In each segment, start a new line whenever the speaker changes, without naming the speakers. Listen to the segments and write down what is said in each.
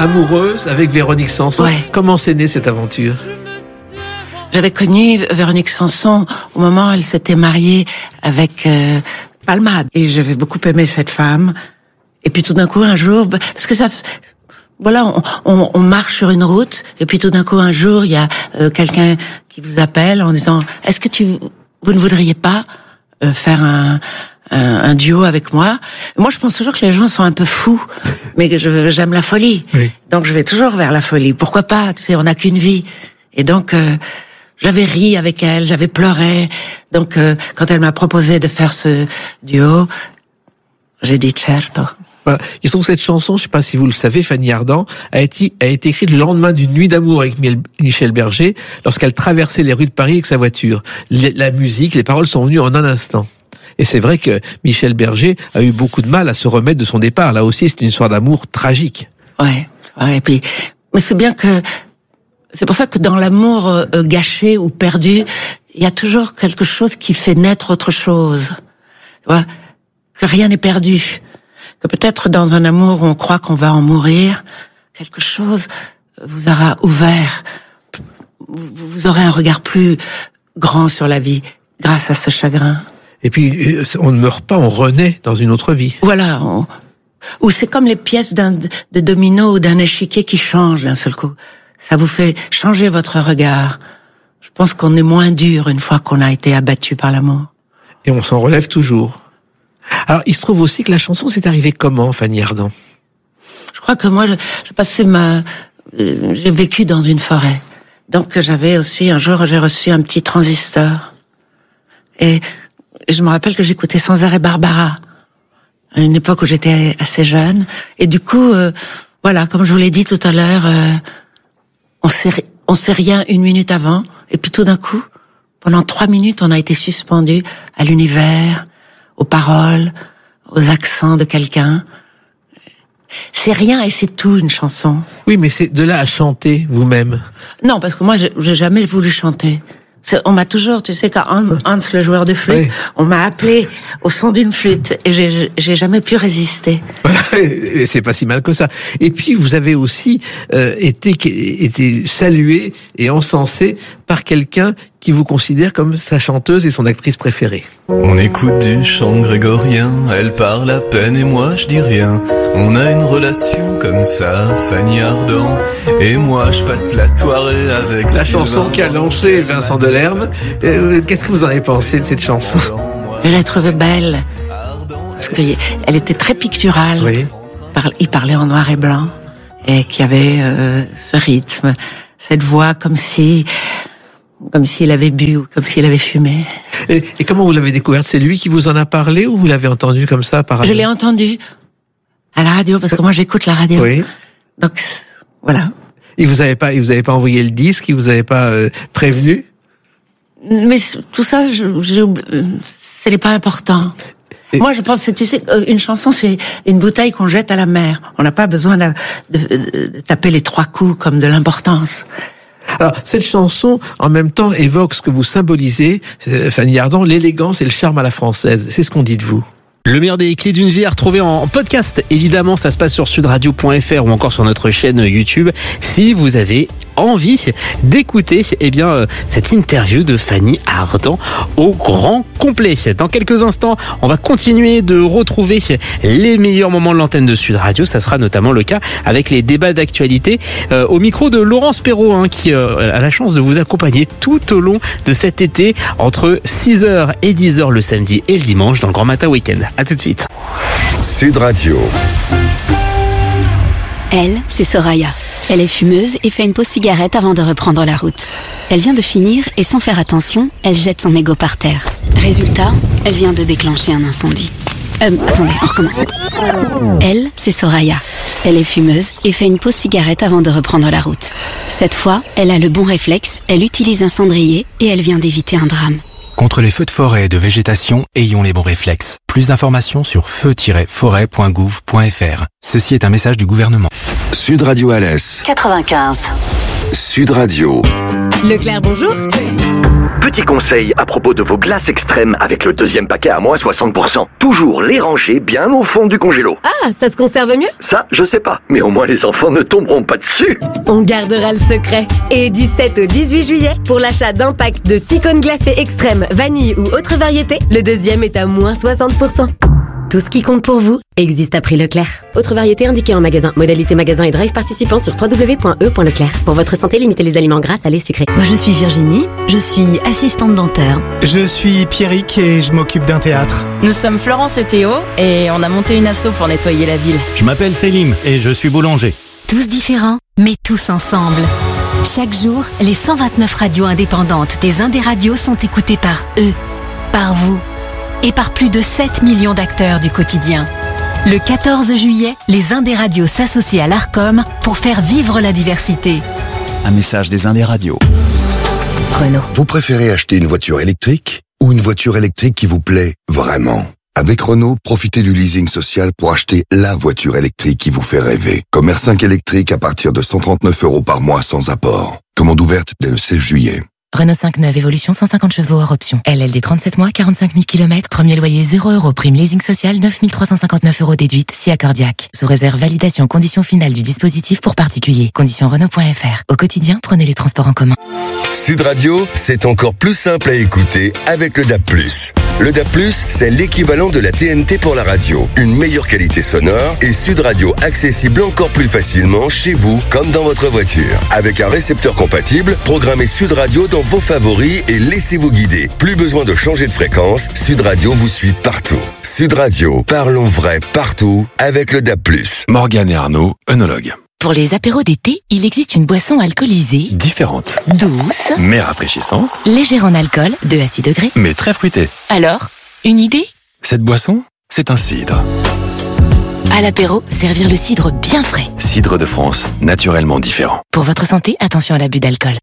amoureuse avec Véronique Sanson.
Ouais.
Comment s'est née cette aventure?
J'avais connu Véronique Sanson au moment où elle s'était mariée avec Palmade. Et j'avais beaucoup aimé cette femme. Et puis tout d'un coup, un jour, parce que ça... Voilà, on marche sur une route, et puis tout d'un coup, un jour, il y a quelqu'un qui vous appelle en disant « Est-ce que vous ne voudriez pas faire un duo avec moi ?» Moi, je pense toujours que les gens sont un peu fous, mais que j'aime la folie.
Oui.
Donc, je vais toujours vers la folie. Pourquoi pas? Tu sais, on n'a qu'une vie. Et donc, j'avais ri avec elle, j'avais pleuré. Donc, quand elle m'a proposé de faire ce duo, j'ai dit « Certo ».
Voilà. Il se trouve que cette chanson, je ne sais pas si vous le savez, Fanny Ardant, a été écrite le lendemain d'une nuit d'amour avec Michel Berger, lorsqu'elle traversait les rues de Paris avec sa voiture. La musique, les paroles sont venues en un instant. Et c'est vrai que Michel Berger a eu beaucoup de mal à se remettre de son départ. Là aussi, c'est une histoire d'amour tragique.
Ouais. Et puis, mais c'est bien que, c'est pour ça que dans l'amour gâché ou perdu, il y a toujours quelque chose qui fait naître autre chose. Tu vois, que rien n'est perdu. Que peut-être dans un amour où on croit qu'on va en mourir, quelque chose vous aura ouvert. Vous aurez un regard plus grand sur la vie grâce à ce chagrin.
Et puis, on ne meurt pas, on renaît dans une autre vie.
Voilà. Ou c'est comme les pièces de domino ou d'un échiquier qui changent d'un seul coup. Ça vous fait changer votre regard. Je pense qu'on est moins dur une fois qu'on a été abattu par l'amour.
Et on s'en relève toujours. Alors, il se trouve aussi que la chanson s'est arrivée comment, Fanny Ardant?
Je crois que moi, j'ai vécu dans une forêt. Donc, j'avais aussi, un jour, j'ai reçu un petit transistor. Et je me rappelle que j'écoutais sans arrêt Barbara. À une époque où j'étais assez jeune. Et du coup, voilà, comme je vous l'ai dit tout à l'heure, on sait rien une minute avant. Et puis tout d'un coup, pendant 3 minutes, on a été suspendu à l'univers, aux paroles, aux accents de quelqu'un. C'est rien et c'est tout, une chanson.
Oui, mais c'est de là à chanter vous-même.
Non, parce que moi, j'ai jamais voulu chanter. On m'a toujours, tu sais, quand Hans, le joueur de flûte, oui, on m'a appelé au son d'une flûte et j'ai jamais pu résister.
Voilà, et c'est pas si mal que ça. Et puis, vous avez aussi été salué et encensé par quelqu'un qui vous considère comme sa chanteuse et son actrice préférée.
On écoute du chant grégorien, elle parle à peine et moi je dis rien. On a une relation comme ça, Fanny Ardant, et moi je passe la soirée avec
la chanson qu'a lancée Vincent Delerme. Qu'est-ce que vous en avez pensé de cette chanson?
Je la trouvais belle, parce qu'elle était très picturale.
Oui.
Il parlait en noir et blanc, et qu'il y avait ce rythme, cette voix comme s'il avait bu ou comme s'il avait fumé.
Et comment vous l'avez découverte? C'est lui qui vous en a parlé ou vous l'avez entendu comme ça par radio?
Je l'ai entendu à la radio parce que moi j'écoute la radio.
Oui.
Donc voilà.
Il vous avait pas envoyé le disque, il vous avait pas prévenu?
Mais tout ça, ce n'est pas important. Moi, je pense que tu sais, une chanson, c'est une bouteille qu'on jette à la mer. On n'a pas besoin de taper les 3 coups comme de l'importance.
Alors, cette chanson, en même temps, évoque ce que vous symbolisez, Fanny Ardant, l'élégance et le charme à la française. C'est ce qu'on dit de vous.
Le meilleur des clés d'une vie à retrouver en podcast. Évidemment, ça se passe sur sudradio.fr ou encore sur notre chaîne YouTube. Si vous avez envie d'écouter, cette interview de Fanny Ardant au grand complet. Dans quelques instants, on va continuer de retrouver les meilleurs moments de l'antenne de Sud Radio. Ça sera notamment le cas avec les débats d'actualité au micro de Laurence Perrault, qui a la chance de vous accompagner tout au long de cet été entre 6h et 10h le samedi et le dimanche dans le Grand Matin Week-end. À tout de suite.
Sud Radio.
Elle, c'est Soraya. Elle est fumeuse et fait une pause cigarette avant de reprendre la route. Elle vient de finir et sans faire attention, elle jette son mégot par terre. Résultat, elle vient de déclencher un incendie. Attendez, on recommence. Elle, c'est Soraya. Elle est fumeuse et fait une pause cigarette avant de reprendre la route. Cette fois, elle a le bon réflexe, elle utilise un cendrier et elle vient d'éviter un drame.
Contre les feux de forêt et de végétation, ayons les bons réflexes. Plus d'informations sur feu-forêt.gouv.fr. Ceci est un message du gouvernement.
Sud Radio Alès
95.
Sud Radio.
Leclerc, bonjour. Petit conseil à propos de vos glaces extrêmes avec le deuxième paquet à moins 60%. Toujours les ranger bien au fond du congélo.
Ah, ça se conserve mieux?
Ça, je sais pas. Mais au moins les enfants ne tomberont pas dessus.
On gardera le secret. Et du 7 au 18 juillet, pour l'achat d'un pack de 6 cônes glacés extrêmes, vanille ou autre variété, le deuxième est à moins 60%. Tout ce qui compte pour vous existe à prix Leclerc. Autre variété indiquée en magasin. Modalité magasin et drive participant sur www.e.leclerc. Pour votre santé, limitez les aliments gras, salés, sucrés.
Moi, je suis Virginie. Je suis assistante dentaire.
Je suis Pierrick et je m'occupe d'un théâtre.
Nous sommes Florence et Théo et on a monté une asso pour nettoyer la ville.
Je m'appelle Selim et je suis boulanger.
Tous différents, mais tous ensemble. Chaque jour, les 129 radios indépendantes des Indés Radios sont écoutées par eux, par vous et par plus de 7 millions d'acteurs du quotidien. Le 14 juillet, les Indés Radios s'associent à l'Arcom pour faire vivre la diversité.
Un message des Indés Radios.
Renault.
Vous préférez acheter une voiture électrique ou une voiture électrique qui vous plaît vraiment? Avec Renault, profitez du leasing social pour acheter la voiture électrique qui vous fait rêver. Comme R5 électrique à partir de 139 € par mois sans apport. Commande ouverte dès le 16 juillet.
Renault 5 neuve, évolution 150 chevaux hors option. LLD 37 mois, 45 000 km. Premier loyer 0 €. Prime leasing social 9 359 € déduite si accordiaque. Sous réserve validation condition finale du dispositif pour particuliers. Conditions Renault.fr. Au quotidien, prenez les transports en commun.
Sud Radio, c'est encore plus simple à écouter avec le DAB+. Le DAB+, c'est l'équivalent de la TNT pour la radio. Une meilleure qualité sonore et Sud Radio accessible encore plus facilement chez vous comme dans votre voiture. Avec un récepteur compatible, programmez Sud Radio dans vos favoris et laissez-vous guider. Plus besoin de changer de fréquence, Sud Radio vous suit partout. Sud Radio, parlons vrai partout avec le DAB+.
Morgane et Arnaud, œnologues.
Pour les apéros d'été, il existe une boisson alcoolisée,
Différente,
douce,
mais rafraîchissante,
légère en alcool, de à 6 degrés.
mais très fruitée.
Alors, une idée?
Cette boisson, c'est un cidre.
À l'apéro, servir le cidre bien frais.
Cidre de France, naturellement différent.
Pour votre santé, attention à l'abus d'alcool.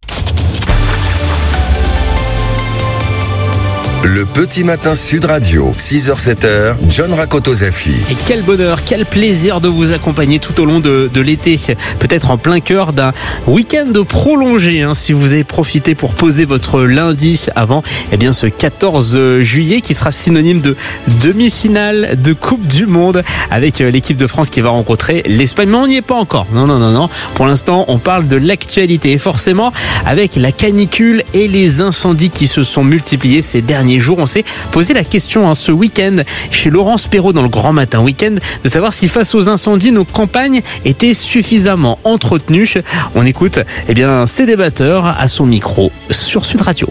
Le petit matin Sud Radio, 6h-7h, John Rakoto-Zafi.
Et quel bonheur, quel plaisir de vous accompagner tout au long de l'été. Peut-être en plein cœur d'un week-end prolongé, si vous avez profité pour poser votre lundi avant ce 14 juillet qui sera synonyme de demi-finale de Coupe du Monde avec l'équipe de France qui va rencontrer l'Espagne. Mais on n'y est pas encore. Non. Pour l'instant, on parle de l'actualité. Et forcément, avec la canicule et les incendies qui se sont multipliés ces derniers jours, on s'est posé la question ce week-end chez Laurence Perrault dans le Grand Matin Week-end de savoir si face aux incendies, nos campagnes étaient suffisamment entretenues. On écoute ces débatteurs à son micro sur Sud Radio.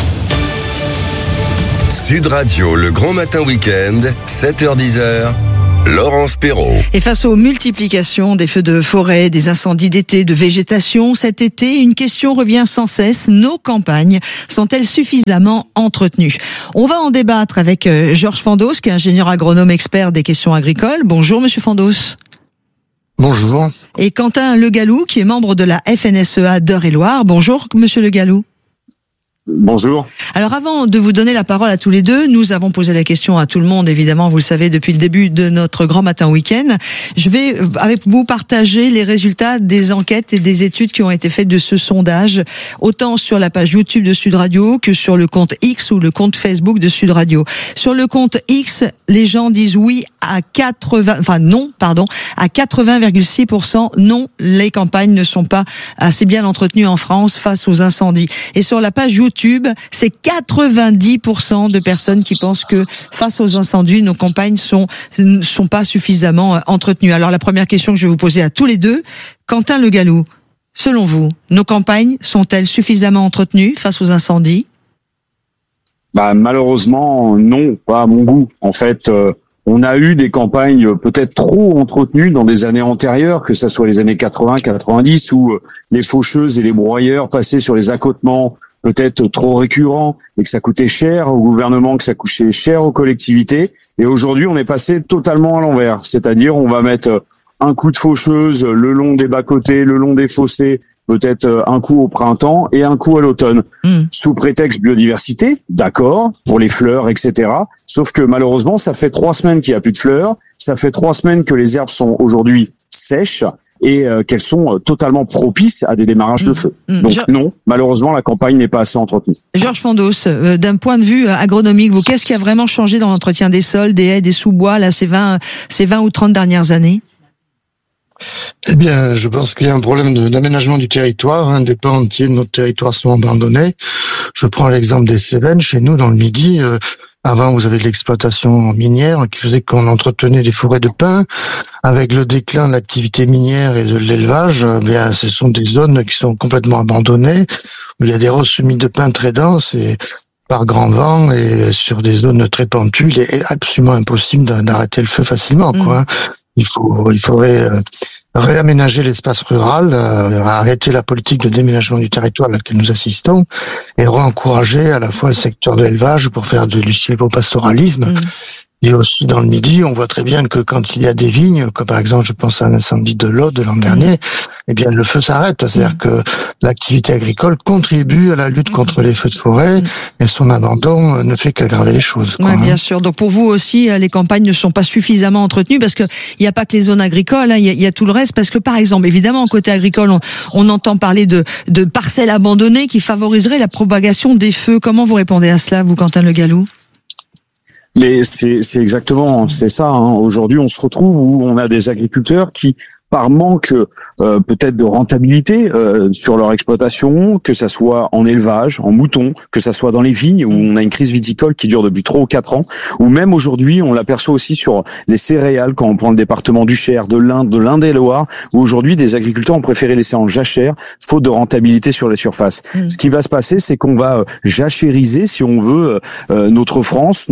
Sud Radio, le Grand Matin Week-end, 7h-10h. Laurence Perrault.
Et face aux multiplications des feux de forêt, des incendies d'été, de végétation, cet été, une question revient sans cesse. Nos campagnes sont-elles suffisamment entretenues? On va en débattre avec Georges Fandos, qui est ingénieur agronome expert des questions agricoles. Bonjour, monsieur Fandos.
Bonjour.
Et Quentin Le Gallou, qui est membre de la FNSEA d'Eure-et-Loire. Bonjour, monsieur Le Gallou.
Bonjour.
Alors avant de vous donner la parole à tous les deux, nous avons posé la question à tout le monde, évidemment, vous le savez, depuis le début de notre Grand Matin Week-end. Je vais avec vous partager les résultats des enquêtes et des études qui ont été faites de ce sondage, autant sur la page YouTube de Sud Radio que sur le compte X ou le compte Facebook de Sud Radio. Sur le compte X, les gens disent oui à 80,6%. Non, les campagnes ne sont pas assez bien entretenues en France face aux incendies. Et sur la page YouTube, c'est 90% de personnes qui pensent que face aux incendies, nos campagnes ne sont pas suffisamment entretenues. Alors la première question que je vais vous poser à tous les deux, Quentin Le Gallou, selon vous, nos campagnes sont-elles suffisamment entretenues face aux incendies?
Malheureusement, non, pas à mon goût. En fait, on a eu des campagnes peut-être trop entretenues dans des années antérieures, que ce soit les années 80, 90, où les faucheuses et les broyeurs passaient sur les accotements peut-être trop récurrents et que ça coûtait cher au gouvernement, que ça coûtait cher aux collectivités. Et aujourd'hui, on est passé totalement à l'envers. C'est-à-dire, on va mettre un coup de faucheuse le long des bas-côtés, le long des fossés, peut-être un coup au printemps et un coup à l'automne. Sous prétexte biodiversité, d'accord, pour les fleurs, etc. Sauf que malheureusement, ça fait 3 semaines qu'il n'y a plus de fleurs. Ça fait 3 semaines que les herbes sont aujourd'hui sèches. et qu'elles sont totalement propices à des démarrages de feu. Donc non, malheureusement, la campagne n'est pas assez entretenue.
Georges Fondos, d'un point de vue agronomique, vous, qu'est-ce qui a vraiment changé dans l'entretien des sols, des haies, des sous-bois, là, ces 20 ou 30 dernières années?
Eh bien, je pense qu'il y a un problème d'aménagement du territoire. Des pans entiers de notre territoire sont abandonnés. Je prends l'exemple des Cévennes, chez nous, dans le Midi. Avant, vous avez de l'exploitation minière qui faisait qu'on entretenait des forêts de pins. Avec le déclin de l'activité minière et de l'élevage, bien, ce sont des zones qui sont complètement abandonnées, où il y a des rosses humides de pins très denses et par grand vent et sur des zones très pentues, il est absolument impossible d'arrêter le feu facilement, quoi. Il faudrait réaménager l'espace rural, arrêter la politique de déménagement du territoire à laquelle nous assistons et re-encourager à la fois le secteur de l'élevage pour faire du sylvopastoralisme. Et aussi dans le Midi, on voit très bien que quand il y a des vignes, comme par exemple, je pense à l'incendie de l'Aude de l'an dernier, eh bien le feu s'arrête. C'est-à-dire que l'activité agricole contribue à la lutte contre les feux de forêt et son abandon ne fait qu'aggraver les choses.
Oui, bien sûr. Donc pour vous aussi, les campagnes ne sont pas suffisamment entretenues parce que il n'y a pas que les zones agricoles, il y a tout le reste. Parce que par exemple, évidemment, côté agricole, on entend parler de parcelles abandonnées qui favoriseraient la propagation des feux. Comment vous répondez à cela, vous, Quentin Le Gallou?
Mais c'est exactement, c'est ça. Aujourd'hui, on se retrouve où on a des agriculteurs qui, par manque peut-être de rentabilité sur leur exploitation, que ça soit en élevage, en moutons, que ça soit dans les vignes où on a une crise viticole qui dure depuis 3 ou 4 ans, ou même aujourd'hui on l'aperçoit aussi sur les céréales quand on prend le département du Cher, de l'Indre-et-Loire, où aujourd'hui des agriculteurs ont préféré laisser en jachère faute de rentabilité sur les surfaces. Ce qui va se passer, c'est qu'on va jachériser, si on veut, notre France,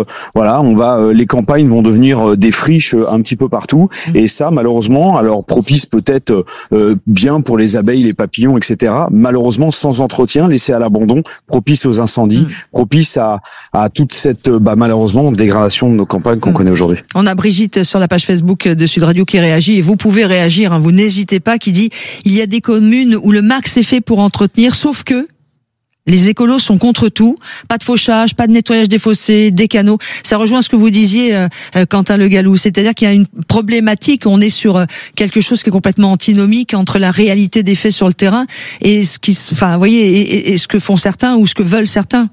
les campagnes vont devenir des friches un petit peu partout, et ça malheureusement, alors propice peut-être bien pour les abeilles, les papillons, etc. Malheureusement, sans entretien, laissé à l'abandon, propice aux incendies, propice à toute cette malheureusement dégradation de nos campagnes qu'on connaît aujourd'hui.
On a Brigitte sur la page Facebook de Sud Radio qui réagit, et vous pouvez réagir, vous n'hésitez pas, qui dit « Il y a des communes où le max est fait pour entretenir, sauf que les écolos sont contre tout, pas de fauchage, pas de nettoyage des fossés, des canaux. » Ça rejoint ce que vous disiez, Quentin Le Gallou. C'est-à-dire qu'il y a une problématique, on est sur quelque chose qui est complètement antinomique entre la réalité des faits sur le terrain et ce ce que font certains ou ce que veulent certains.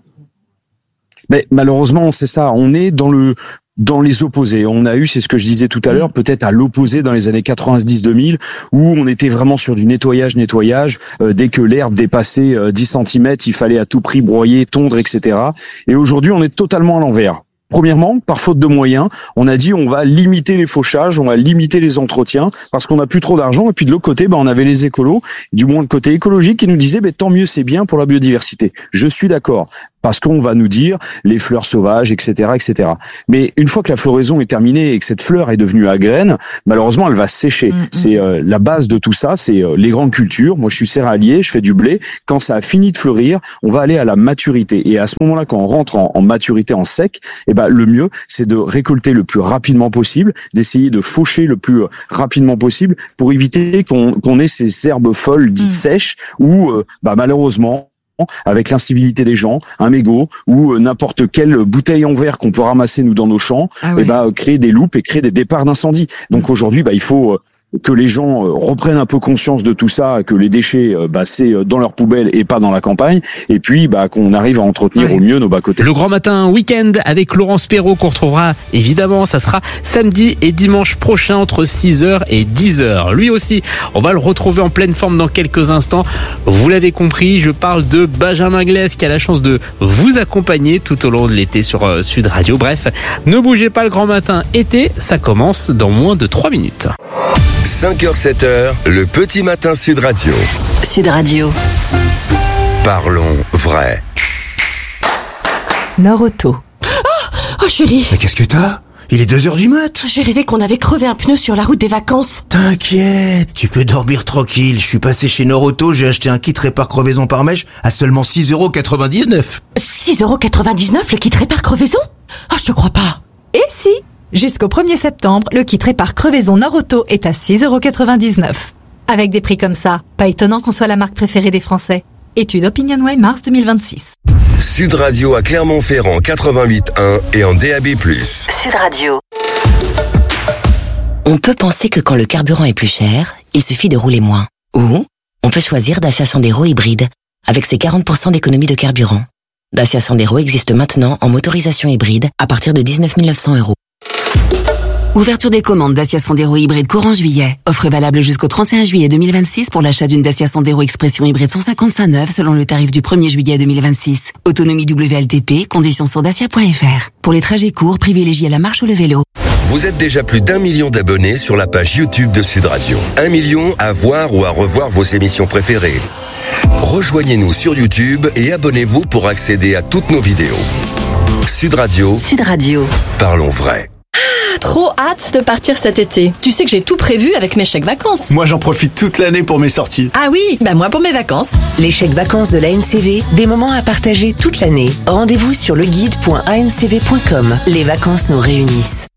Mais malheureusement, c'est ça. On est dans les opposés. On a eu, c'est ce que je disais tout à l'heure, peut-être à l'opposé dans les années 90-2000, où on était vraiment sur du nettoyage. Dès que l'herbe dépassait 10 cm, il fallait à tout prix broyer, tondre, etc. Et aujourd'hui, on est totalement à l'envers. Premièrement, par faute de moyens, on a dit on va limiter les fauchages, on va limiter les entretiens parce qu'on n'a plus trop d'argent. Et puis de l'autre côté, on avait les écolos, du moins le côté écologique, qui nous disaient tant mieux, c'est bien pour la biodiversité. Je suis d'accord. Parce qu'on va nous dire les fleurs sauvages, etc., etc. Mais une fois que la floraison est terminée et que cette fleur est devenue à graines, malheureusement, elle va sécher. C'est la base de tout ça, c'est les grandes cultures. Moi, je suis céréalier, je fais du blé. Quand ça a fini de fleurir, on va aller à la maturité. Et à ce moment-là, quand on rentre en maturité en sec, le mieux, c'est de récolter le plus rapidement possible, d'essayer de faucher le plus rapidement possible pour éviter qu'on ait ces herbes folles dites sèches où, malheureusement, avec l'incivilité des gens, un mégot ou n'importe quelle bouteille en verre qu'on peut ramasser nous dans nos champs, créer des loupes et créer des départs d'incendie. Donc aujourd'hui, il faut que les gens reprennent un peu conscience de tout ça, que les déchets, c'est dans leur poubelle et pas dans la campagne, et puis qu'on arrive à entretenir au mieux nos bas-côtés.
Le Grand Matin Week-end avec Laurence Perrault qu'on retrouvera évidemment, ça sera samedi et dimanche prochain entre 6h et 10h. Lui aussi, on va le retrouver en pleine forme dans quelques instants. Vous l'avez compris, je parle de Benjamin Glaise qui a la chance de vous accompagner tout au long de l'été sur Sud Radio. Bref, ne bougez pas, le Grand Matin été, ça commence dans moins de 3 minutes.
5h, 7h, le petit matin Sud Radio.
Sud Radio.
Parlons vrai.
Norauto.
Oh chérie.
Mais qu'est-ce que t'as ? Il est 2h du mat.
J'ai rêvé qu'on avait crevé un pneu sur la route des vacances.
T'inquiète, tu peux dormir tranquille. Je suis passé chez Norauto, j'ai acheté un kit répare crevaison par mèche à seulement 6,99€.
6,99€ le kit répare crevaison ? Oh, je te crois pas.
Et si ? Jusqu'au 1er septembre, le kit répare crevaison Norauto est à 6,99€. Avec des prix comme ça, pas étonnant qu'on soit la marque préférée des Français. Étude OpinionWay mars 2026.
Sud Radio à Clermont-Ferrand 88.1 et en DAB+.
Sud Radio. On peut penser que quand le carburant est plus cher,
il suffit de rouler moins. Ou, on peut choisir Dacia Sandero hybride, avec ses 40% d'économie de carburant. Dacia Sandero existe maintenant en motorisation hybride à partir de 19 900 €.
Ouverture des commandes Dacia Sandero hybride courant juillet. Offre valable jusqu'au 31 juillet 2026 pour l'achat d'une Dacia Sandero Expression hybride 155 neuve selon le tarif du 1er juillet 2026. Autonomie WLTP, conditions sur dacia.fr. Pour les trajets courts, privilégiez la marche ou le vélo.
Vous êtes déjà plus d'1 million d'abonnés sur la page YouTube de Sud Radio. 1 million à voir ou à revoir vos émissions préférées. Rejoignez-nous sur YouTube et abonnez-vous pour accéder à toutes nos vidéos. Sud Radio.
Sud Radio.
Parlons vrai.
Trop hâte de partir cet été. Tu sais que j'ai tout prévu avec mes chèques vacances.
Moi, j'en profite toute l'année pour mes sorties.
Ah oui, moi pour mes vacances.
Les chèques vacances de l'ANCV, des moments à partager toute l'année. Rendez-vous sur leguide.ancv.com. Les vacances nous réunissent.